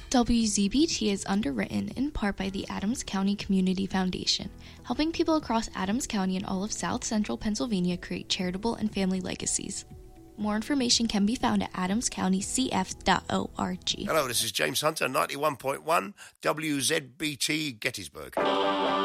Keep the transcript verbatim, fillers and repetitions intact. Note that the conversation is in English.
W Z B T is underwritten in part by the Adams County Community Foundation, helping people across Adams County and all of South Central Pennsylvania create charitable and family legacies. More information can be found at adams county c f dot org. Hello, this is James Hunter, ninety-one point one W Z B T Gettysburg.